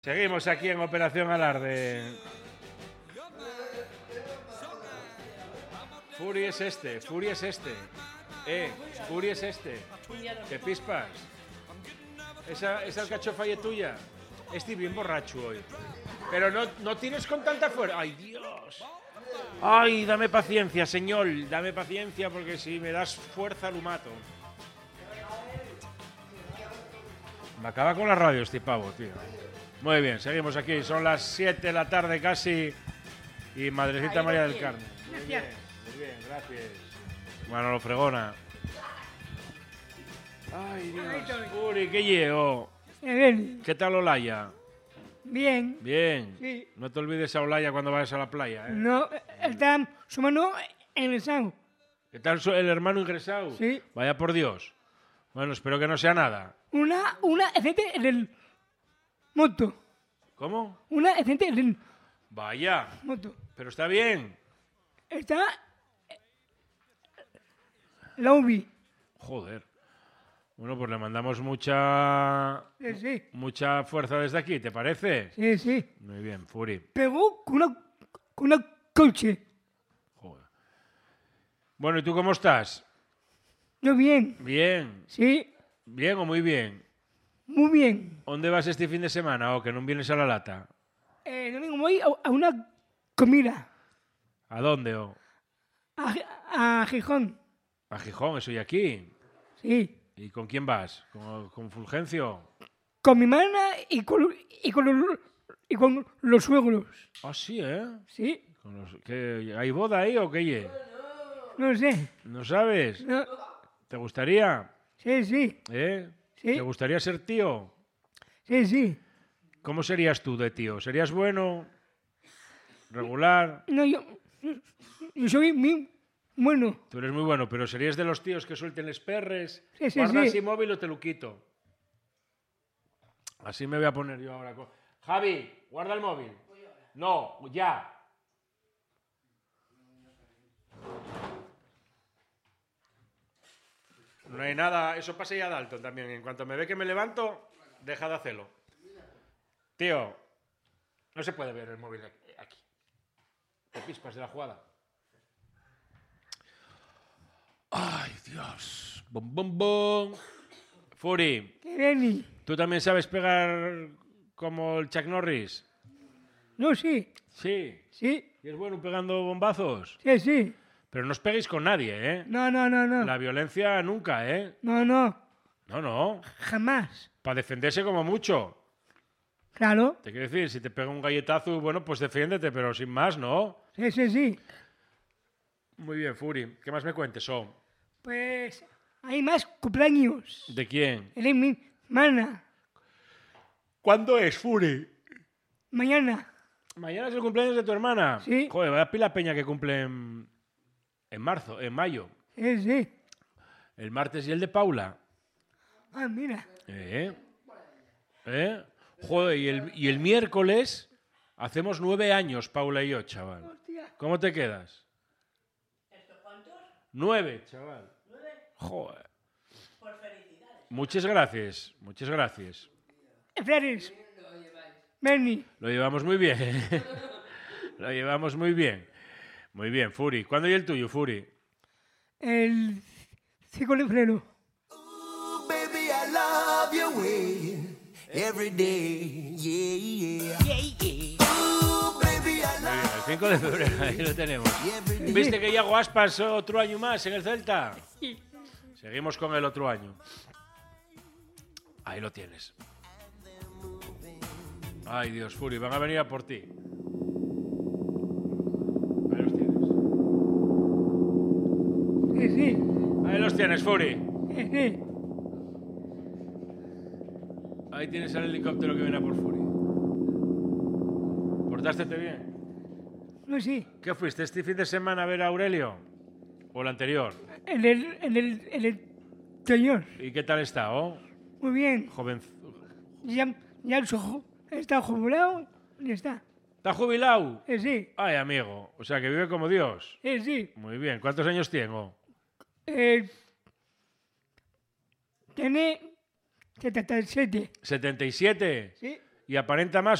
Seguimos aquí en Operación Alarde. Fury es este, Fury es este. Fury es este. ¿Te pispas? Esa alcachofa es tuya. Estoy bien borracho hoy. Pero no tienes con tanta fuerza. ¡Ay, Dios! ¡Ay, dame paciencia, señor! Dame paciencia porque si me das fuerza lo mato. Me acaba con la radio este pavo, tío. Muy bien, seguimos aquí. Son las 7 de la tarde casi. Y Madrecita María del Carmen. Muy bien, gracias. Manolo Fregona. Ay, Dios. Uri, ¿qué llevo? Bien. ¿Qué tal Olaya? Bien. Bien. Sí. No te olvides a Olaya cuando vayas a la playa, ¿eh? No, está su mano ingresado. ¿Qué tal el hermano ingresado? Sí. Vaya por Dios. Bueno, espero que no sea nada. Una gente en el moto. ¿Cómo? Una gente en el Vaya. moto. Pero está bien. Está la UBI. Joder. Bueno, pues le mandamos mucha Sí. mucha fuerza desde aquí, ¿te parece? Sí, sí. Muy bien, Fury. Pegó con una coche. Joder. Bueno, ¿y tú cómo estás? Yo bien. Bien. Sí. ¿Bien o muy bien? Muy bien. ¿Dónde vas este fin de semana o que no vienes a la lata? Domingo voy a una comida. ¿A dónde o? A Gijón. A Gijón, eso y aquí. Sí. ¿Y con quién vas? ¿Con Fulgencio? Con mi hermana y con los suegros. Ah, sí, ¿eh? Sí. ¿Hay boda ahí o qué? No sé. ¿No sabes? No. ¿Te gustaría? Sí, sí. ¿Eh? Sí. ¿Te gustaría ser tío? Sí, sí. ¿Cómo serías tú de tío? ¿Serías bueno? ¿Regular? No, yo soy muy bueno. Tú eres muy bueno, pero ¿serías de los tíos que suelten les perres? Sí, sí, ¿Guardas sí. el móvil o te lo quito? Así me voy a poner yo ahora. Javi, guarda el móvil. No, ya. No hay nada, eso pasa ya a Dalton también. En cuanto me ve que me levanto, deja de hacerlo. Tío, no se puede ver el móvil aquí. Te pispas de la jugada. Ay, Dios. Bom, bom, bom. Fury, ¿Qué Benny? ¿tú también sabes pegar como el Chuck Norris? No, sí. Sí. Sí. ¿Y es bueno pegando bombazos? Sí, sí. Pero no os peguéis con nadie, ¿eh? No. La violencia nunca, ¿eh? No. No. Jamás. Para defenderse como mucho. Claro. Te quiero decir, si te pega un galletazo, bueno, pues defiéndete, pero sin más, ¿no? Sí. Muy bien, Fury. ¿Qué más me cuentes, Pues hay más cumpleaños. ¿De quién? Él es mi hermana. ¿Cuándo es, Fury? Mañana. Mañana es el cumpleaños de tu hermana. Sí. Joder, vaya pila peña que cumple en mayo. Sí. El martes y el de Paula. Ah, mira. Joder, y el miércoles hacemos 9 años, Paula y yo, chaval. Hostia. ¿Cómo te quedas? ¿Cuántos? 9, chaval. 9. Joder. Por felicidades. Muchas gracias. Flores. Benny. Lo llevamos muy bien. Lo llevamos muy bien. Muy bien, Fury. ¿Cuándo y el tuyo, Fury? El 5 de febrero. Ooh, baby, I love your way every day. Yeah. Ooh, baby, I Muy love bien, el 5 de febrero, ahí lo tenemos. ¿Viste que Iago Aspas otro año más en el Celta? Sí. Seguimos con el otro año. Ahí lo tienes. Ay, Dios, Fury, van a venir a por ti. Ahí los tienes. Sí. Ahí los tienes, Fury. Sí. Ahí tienes el helicóptero que viene a por Fury. ¿Portástete bien? No, sí. ¿Qué fuiste este fin de semana a ver a Aurelio? ¿O el anterior? En el señor. ¿Y qué tal está, Muy bien. Joven. Ya está jubilado. Ya está. ¿Está jubilado? Sí. Ay, amigo. O sea, que vive como Dios. Sí. Muy bien. ¿Cuántos años tengo? Tiene 77. ¿77? Sí. y aparenta más